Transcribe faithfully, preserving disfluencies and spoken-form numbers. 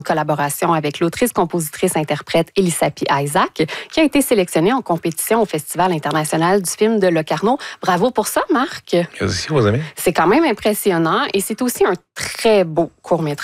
collaboration avec l'autrice, compositrice, interprète Elisapie Isaac, qui a été sélectionnée en compétition au Festival international du film de Locarno. Bravo pour ça, Marc. Merci, vos amis. C'est quand même impressionnant et c'est aussi un très beau court-métrage.